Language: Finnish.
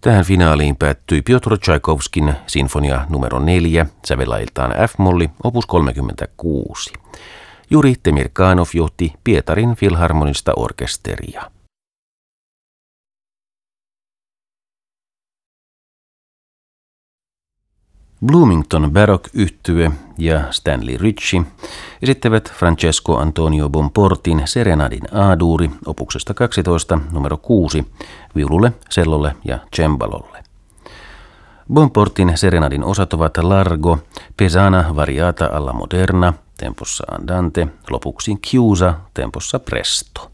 Tähän finaaliin päättyi Piotr Tchaikovskin sinfonia numero 4, sävellajiltaan F-molli, opus 36. Juri Temirkanov johti Pietarin filharmonista orkesteria. Bloomington Baroque-yhtye ja Stanley Ritchie esittävät Francesco Antonio Bonportin Serenadin A-duuri opuksesta 12 numero 6 viululle, cellolle ja cembalolle. Bonportin Serenadin osat ovat Largo, Pesana variata alla moderna, tempossa andante, lopuksi Chiusa, tempossa presto.